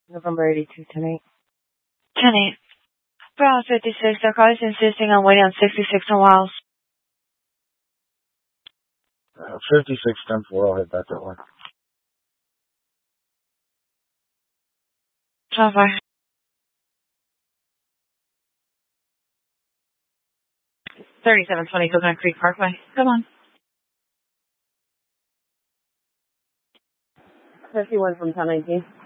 November 82, 10-8. 10-8. Brown 56, our car is insisting on waiting on 66 on Wiles. 56, 10-4, I'll hit that one. John Fire. 3720 Coconut Creek Parkway. Come on. 51 from 10-19.